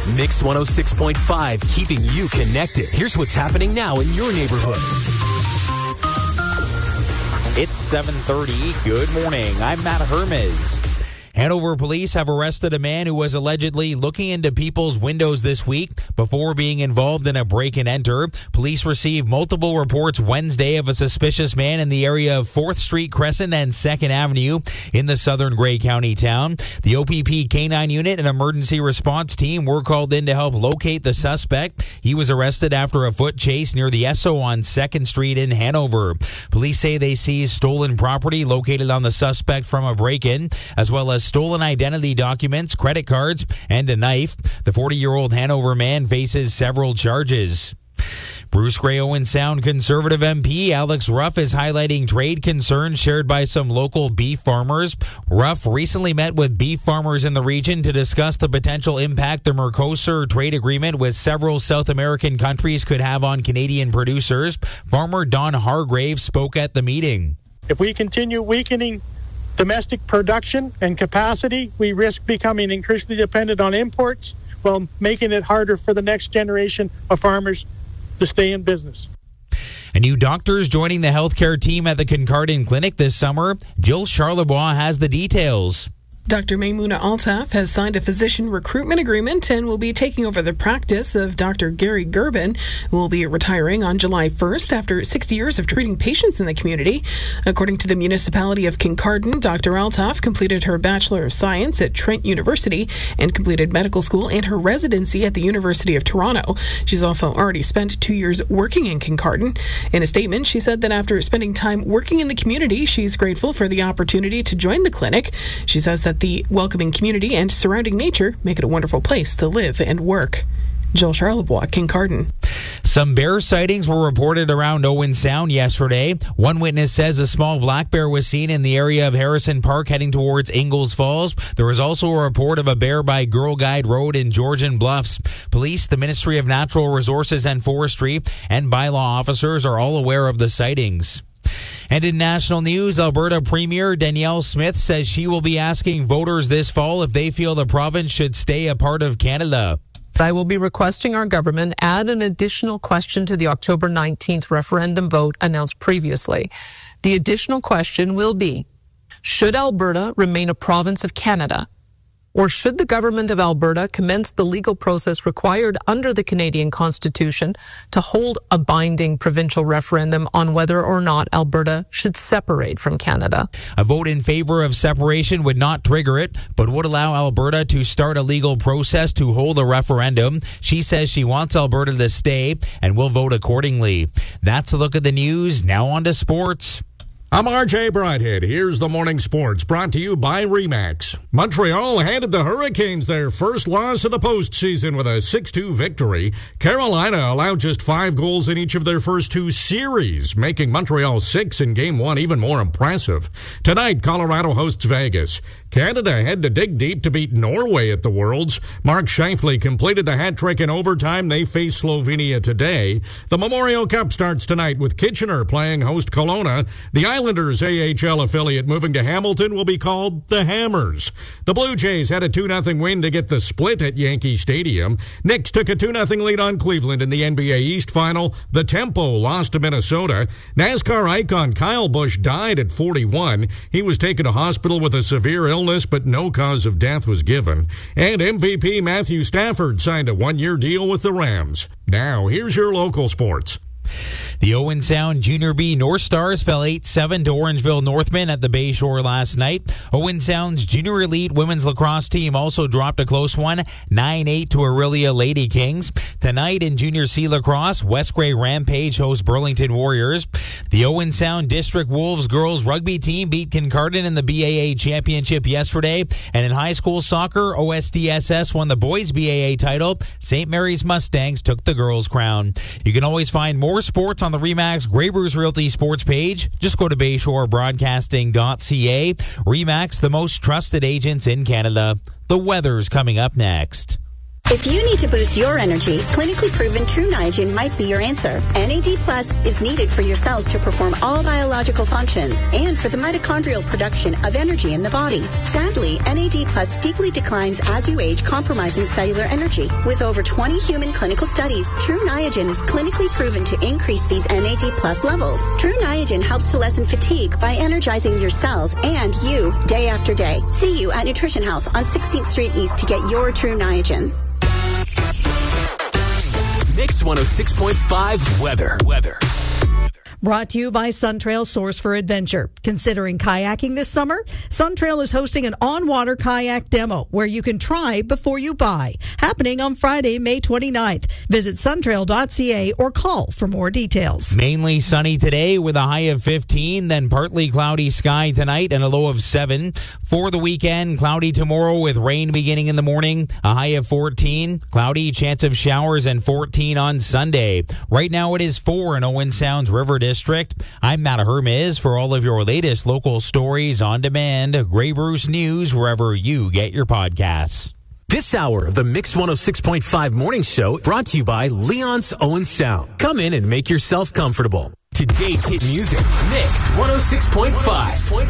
Mix 106.5, keeping you connected. Here's what's happening now in your neighborhood. It's 7:30. Good morning. I'm Matt Hermes. Hanover police have arrested a man who was allegedly looking into people's windows this week before being involved in a break-and-enter. Police received multiple reports Wednesday of a suspicious man in the area of 4th Street Crescent and 2nd Avenue in the southern Grey County town. The OPP K-9 unit and emergency response team were called in to help locate the suspect. He was arrested after a foot chase near the Esso on 2nd Street in Hanover. Police say they seized stolen property located on the suspect from a break-in, as well as stolen identity documents, credit cards, and a knife. The 40-year-old Hanover man faces several charges. Bruce Grey Owen Sound Conservative MP Alex Ruff is highlighting trade concerns shared by some local beef farmers. Ruff recently met with beef farmers in the region to discuss the potential impact the Mercosur trade agreement with several South American countries could have on Canadian producers. Farmer Don Hargrave spoke at the meeting. If we continue weakening domestic production and capacity, we risk becoming increasingly dependent on imports while making it harder for the next generation of farmers to stay in business. A new doctor is joining the healthcare team at the Kincardine Clinic this summer. Jill Charlebois has the details. Dr. Maimouna Altaf has signed a physician recruitment agreement and will be taking over the practice of Dr. Gary Gerben, who will be retiring on July 1st after 60 years of treating patients in the community. According to the municipality of Kincardine, Dr. Altaf completed her Bachelor of Science at Trent University and completed medical school and her residency at the University of Toronto. She's also already spent 2 years working in Kincardine. In a statement, she said that after spending time working in the community, she's grateful for the opportunity to join the clinic. She says that the welcoming community and surrounding nature make it a wonderful place to live and work. Jill Charlebois, Kincardine. Some bear sightings were reported around Owen Sound yesterday. One witness says a small black bear was seen in the area of Harrison Park heading towards Ingalls Falls. There was also a report of a bear by Girl Guide Road in Georgian Bluffs. Police, the Ministry of Natural Resources and Forestry, and bylaw officers are all aware of the sightings. And in national news, Alberta Premier Danielle Smith says she will be asking voters this fall if they feel the province should stay a part of Canada. I will be requesting our government add an additional question to the October 19th referendum vote announced previously. The additional question will be, should Alberta remain a province of Canada? Or should the government of Alberta commence the legal process required under the Canadian Constitution to hold a binding provincial referendum on whether or not Alberta should separate from Canada? A vote in favor of separation would not trigger it, but would allow Alberta to start a legal process to hold a referendum. She says she wants Alberta to stay and will vote accordingly. That's a look at the news. Now on to sports. I'm RJ Brighthead. Here's the morning sports brought to you by RE/MAX. Montreal handed the Hurricanes their first loss of the postseason with a 6-2 victory. Carolina allowed just 5 goals in each of their first 2 series, making Montreal's 6 in Game 1 even more impressive. Tonight, Colorado hosts Vegas. Canada had to dig deep to beat Norway at the Worlds. Mark Scheifele completed the hat trick in overtime. They face Slovenia today. The Memorial Cup starts tonight with Kitchener playing host Kelowna. The Islanders' AHL affiliate moving to Hamilton will be called the Hammers. The Blue Jays had a 2-0 win to get the split at Yankee Stadium. Knicks took a 2-0 lead on Cleveland in the NBA East Final. The Tempo lost to Minnesota. NASCAR icon Kyle Busch died at 41. He was taken to hospital with a severe illness, but no cause of death was given. And MVP Matthew Stafford signed a 1-year deal with the Rams. Now, here's your local sports. The Owen Sound Junior B North Stars fell 8-7 to Orangeville Northmen at the Bay Shore last night. Owen Sound's Junior Elite women's lacrosse team also dropped a close one, 9-8 to Aurelia Lady Kings. Tonight in Junior C lacrosse, West Grey Rampage hosts Burlington Warriors. The Owen Sound District Wolves girls rugby team beat Kincardine in the BAA championship yesterday. And in high school soccer, OSDSS won the boys BAA title. St. Mary's Mustangs took the girls' crown. You can always find more sports on the RE/MAX Grey Bruce Realty sports page. Just go to bayshorebroadcasting.ca. RE/MAX, the most trusted agents in Canada. The weather's coming up next. If you need to boost your energy, clinically proven True Niagen might be your answer. NAD Plus is needed for your cells to perform all biological functions and for the mitochondrial production of energy in the body. Sadly, NAD Plus steeply declines as you age, compromising cellular energy. With over 20 human clinical studies, True Niagen is clinically proven to increase these NAD Plus levels. True Niagen helps to lessen fatigue by energizing your cells and you day after day. See you at Nutrition House on 16th Street East to get your True Niagen. Mix 106.5 weather. Brought to you by Suntrail, source for adventure. Considering kayaking this summer? Suntrail is hosting an on-water kayak demo where you can try before you buy. Happening on Friday, May 29th. Visit suntrail.ca or call for more details. Mainly sunny today with a high of 15, then partly cloudy sky tonight and a low of 7. For the weekend, cloudy tomorrow with rain beginning in the morning, a high of 14. Cloudy, chance of showers, and 14 on Sunday. Right now it is 4 in Owen Sound's River District. I'm Matt Hermes for all of your latest local stories on demand. Grey Bruce News wherever you get your podcasts. This hour of the Mix 106.5 Morning Show brought to you by Leon's Owen Sound. Come in and make yourself comfortable. Today's hit music, Mix 106.5.